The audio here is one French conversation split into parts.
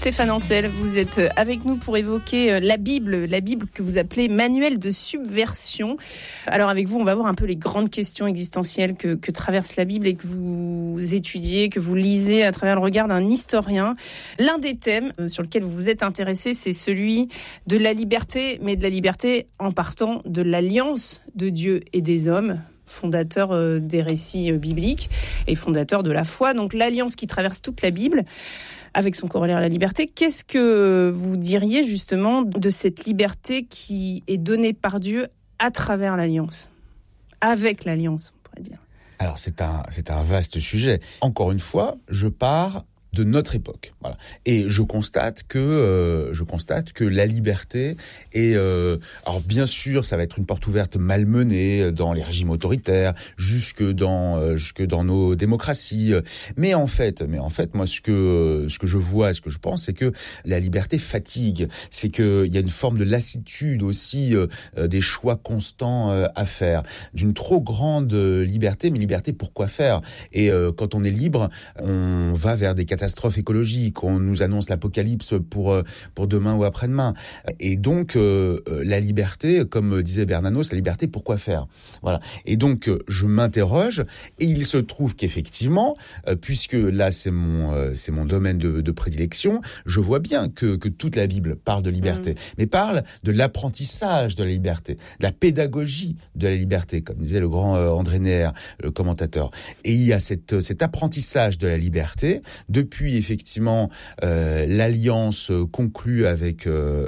Stéphane Ancel, vous êtes avec nous pour évoquer la Bible que vous appelez manuel de subversion. Alors avec vous, on va voir un peu les grandes questions existentielles que traverse la Bible et que vous étudiez, que vous lisez à travers le regard d'un historien. L'un des thèmes sur lequel vous vous êtes intéressé, c'est celui de la liberté, mais de la liberté en partant de l'alliance de Dieu et des hommes, fondateur des récits bibliques et fondateur de la foi. Donc l'alliance qui traverse toute la Bible, avec son corollaire la liberté. Qu'est-ce que vous diriez justement de cette liberté qui est donnée par Dieu à travers l'alliance, avec l'alliance, on pourrait dire? Alors c'est un vaste sujet. Encore une fois, je pars de notre époque, voilà. Et je constate que la liberté est, alors bien sûr, ça va être une porte ouverte malmenée dans les régimes autoritaires, jusque dans nos démocraties. Mais en fait, moi, ce que je vois, ce que je pense, c'est que la liberté fatigue. C'est que il y a une forme de lassitude aussi, des choix constants à faire, d'une trop grande liberté. Mais liberté, pour quoi faire? Et quand on est libre, on va vers des catastrophes écologiques, on nous annonce l'apocalypse pour demain ou après-demain. Et donc la liberté, comme disait Bernanos, la liberté, pourquoi faire? Voilà. Et donc je m'interroge, et il se trouve qu'effectivement, puisque là c'est mon domaine de prédilection, je vois bien que toute la Bible parle de liberté, mais parle de l'apprentissage de la liberté, de la pédagogie de la liberté, comme disait le grand André Neher, le commentateur. Et il y a cet apprentissage de la liberté depuis effectivement l'alliance conclue avec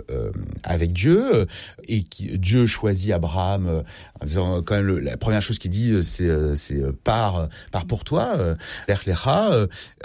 Dieu, et Dieu choisit Abraham en disant, quand même, la première chose qu'il dit, c'est pars pour toi, Lech Lecha.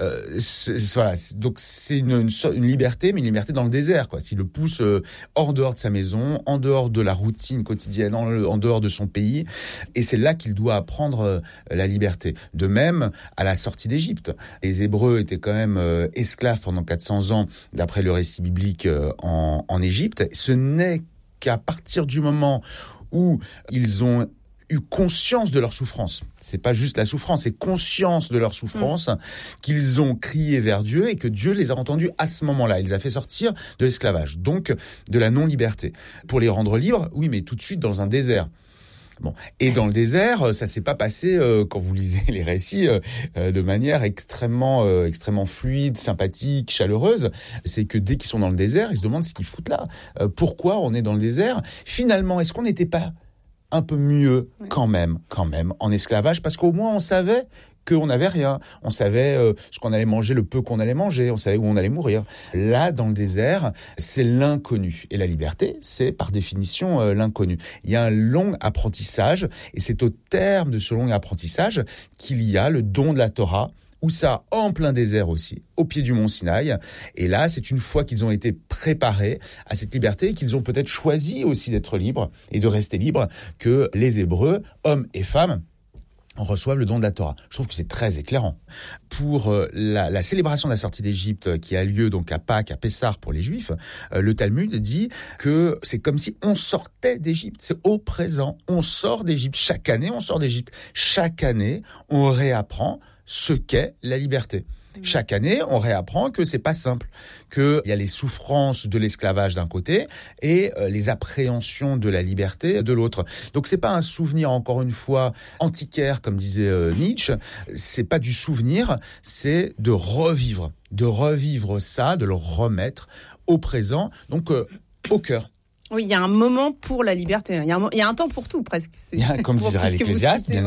Voilà. Donc c'est une liberté, mais une liberté dans le désert, quoi. Il le pousse hors dehors de sa maison, en dehors de la routine quotidienne, en dehors de son pays, et c'est là qu'il doit apprendre la liberté. De même, à la sortie d'Égypte, les Hébreux étaient quand même esclaves pendant 400 ans, d'après le récit biblique, en Égypte. Ce n'est qu'à partir du moment où ils ont eu conscience de leur souffrance, c'est pas juste la souffrance, c'est conscience de leur souffrance, qu'ils ont crié vers Dieu, et que Dieu les a entendus à ce moment-là. Il les a fait sortir de l'esclavage, donc de la non-liberté. Pour les rendre libres, oui, mais tout de suite dans un désert. Bon. Et dans le désert, ça s'est pas passé, quand vous lisez les récits, de manière extrêmement fluide, sympathique, chaleureuse. C'est que dès qu'ils sont dans le désert, ils se demandent ce qu'ils foutent là. Pourquoi on est dans le désert? Finalement, est-ce qu'on n'était pas un peu mieux quand même, en esclavage? Parce qu'au moins on savait qu'on n'avait rien. On savait ce qu'on allait manger, le peu qu'on allait manger. On savait où on allait mourir. Là, dans le désert, c'est l'inconnu. Et la liberté, c'est par définition l'inconnu. Il y a un long apprentissage, et c'est au terme de ce long apprentissage qu'il y a le don de la Torah, ou ça en plein désert aussi, au pied du mont Sinaï. Et là, c'est une fois qu'ils ont été préparés à cette liberté, qu'ils ont peut-être choisi aussi d'être libres et de rester libres, que les Hébreux, hommes et femmes, reçoivent le don de la Torah. Je trouve que c'est très éclairant. Pour la célébration de la sortie d'Égypte, qui a lieu donc à Pâques, à Pessah pour les Juifs, le Talmud dit que c'est comme si on sortait d'Égypte. C'est au présent, on sort d'Égypte. Chaque année, on sort d'Égypte. Chaque année, on réapprend ce qu'est la liberté. Chaque année, on réapprend que c'est pas simple, qu'il y a les souffrances de l'esclavage d'un côté et les appréhensions de la liberté de l'autre. Donc c'est pas un souvenir, encore une fois, antiquaire, comme disait Nietzsche. C'est pas du souvenir, c'est de revivre ça, de le remettre au présent, donc au cœur. Oui, il y a un moment pour la liberté. Il y a un temps pour tout, presque. Comme dirait l'Ecclésiaste, bien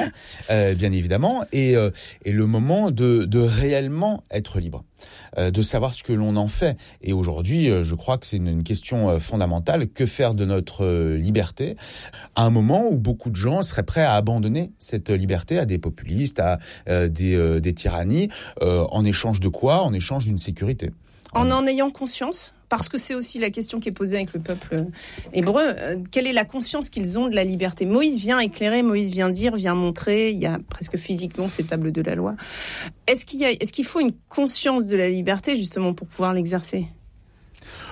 évidemment. Et le moment de réellement être libre, de savoir ce que l'on en fait. Et aujourd'hui, je crois que c'est une question fondamentale. Que faire de notre liberté à un moment où beaucoup de gens seraient prêts à abandonner cette liberté à des populistes, à des tyrannies, en échange de quoi? En échange d'une sécurité. En ayant conscience, parce que c'est aussi la question qui est posée avec le peuple hébreu, quelle est la conscience qu'ils ont de la liberté? Moïse vient éclairer, Moïse vient dire, vient montrer, il y a presque physiquement ces tables de la loi. Est-ce qu'il faut une conscience de la liberté justement pour pouvoir l'exercer?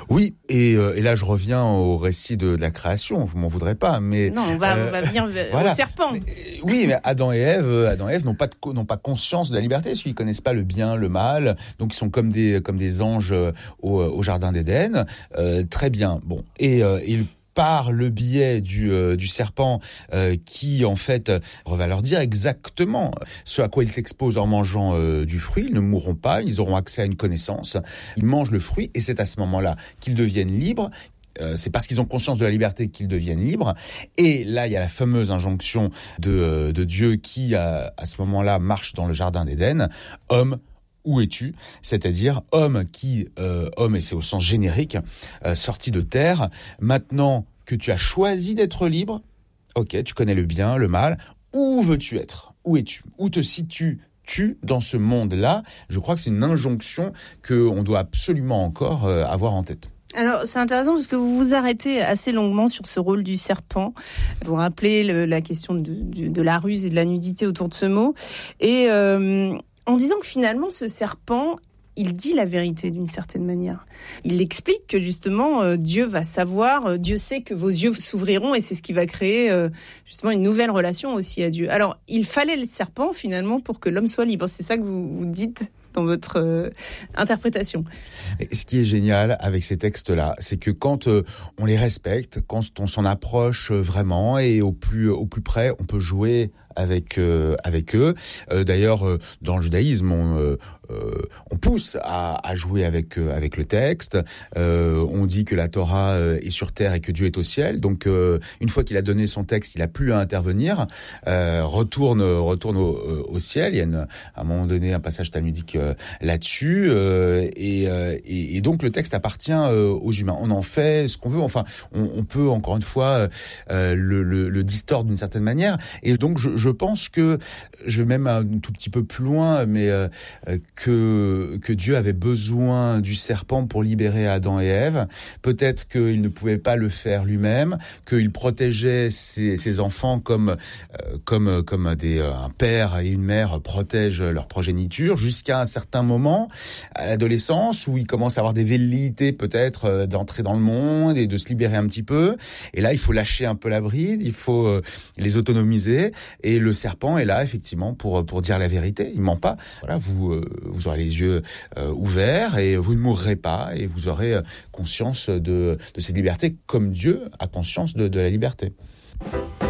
Oui, et là je reviens au récit de la création, vous m'en voudrez pas, mais... Non, on va venir au serpent. Oui, mais Adam et Ève n'ont pas conscience de la liberté, parce qu'ils connaissent pas le bien, le mal, donc ils sont comme des anges au jardin d'Éden. Très bien, bon, et ils par le biais du serpent qui en fait va leur dire exactement ce à quoi ils s'exposent en mangeant du fruit. Ils ne mourront pas, ils auront accès à une connaissance. Ils mangent le fruit et c'est à ce moment-là qu'ils deviennent libres. C'est parce qu'ils ont conscience de la liberté qu'ils deviennent libres. Et là, il y a la fameuse injonction de Dieu qui, à ce moment-là, marche dans le jardin d'Éden. Homme, où es-tu ? C'est-à-dire homme et c'est au sens générique, sorti de terre. Maintenant que tu as choisi d'être libre, ok, tu connais le bien, le mal, où veux-tu être ? Où es-tu ? Où te situes-tu dans ce monde-là ? Je crois que c'est une injonction qu'on doit absolument encore avoir en tête. Alors, c'est intéressant parce que vous vous arrêtez assez longuement sur ce rôle du serpent. Vous rappelez la question de la ruse et de la nudité autour de ce mot. Et en disant que finalement, ce serpent, il dit la vérité d'une certaine manière. Il explique que justement, Dieu va savoir, Dieu sait que vos yeux s'ouvriront et c'est ce qui va créer justement une nouvelle relation aussi à Dieu. Alors, il fallait le serpent finalement pour que l'homme soit libre. C'est ça que vous dites dans votre interprétation. Et ce qui est génial avec ces textes-là, c'est que quand on les respecte, quand on s'en approche vraiment et au plus près, on peut jouer avec eux. D'ailleurs, dans le judaïsme, on pousse à jouer avec le texte. On dit que la Torah est sur terre et que Dieu est au ciel. Donc, une fois qu'il a donné son texte, il n'a plus à intervenir. Retourne au ciel. Il y a à un moment donné un passage talmudique là-dessus. Et donc, le texte appartient aux humains. On en fait ce qu'on veut. Enfin, on peut encore une fois le distordre d'une certaine manière. Et donc, je pense que je vais même un tout petit peu plus loin, mais que Dieu avait besoin du serpent pour libérer Adam et Ève. Peut-être qu'il ne pouvait pas le faire lui-même, qu'il protégeait ses enfants comme un père et une mère protègent leur progéniture jusqu'à un certain moment, à l'adolescence, où ils commencent à avoir des velléités peut-être d'entrer dans le monde et de se libérer un petit peu. Et là, il faut lâcher un peu la bride, il faut les autonomiser. Et le serpent est là, effectivement, pour dire la vérité. Il ment pas. Voilà, vous aurez les yeux ouverts et vous ne mourrez pas et vous aurez conscience de cette liberté comme Dieu a conscience de la liberté.